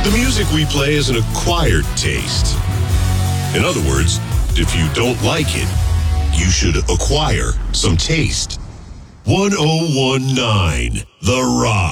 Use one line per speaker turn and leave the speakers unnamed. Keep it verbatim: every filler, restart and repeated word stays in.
The music we play is an acquired taste. In other words, if you don't like it, you should acquire some taste. ten nineteen The Rock.